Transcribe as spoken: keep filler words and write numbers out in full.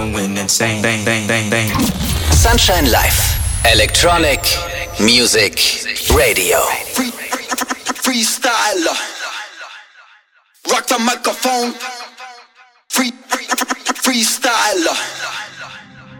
going insane. Bang, bang, bang, bang. Sunshine Live. Electronic Music Radio. Free, freestyler. Rock the microphone. Free, freestyler.